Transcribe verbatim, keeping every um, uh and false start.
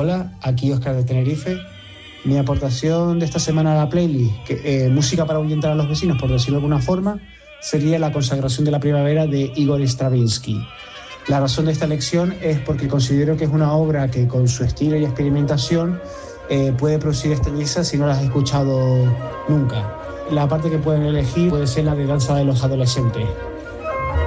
Hola, aquí Óscar de Tenerife. Mi aportación de esta semana a la playlist, que, eh, música para ahuyentar a los vecinos, por decirlo de alguna forma, sería La consagración de la primavera de Igor Stravinsky. La razón de esta elección es porque considero que es una obra que con su estilo y experimentación eh, puede producir extrañeza si no la has escuchado nunca. La parte que pueden elegir puede ser la de Danza de los Adolescentes.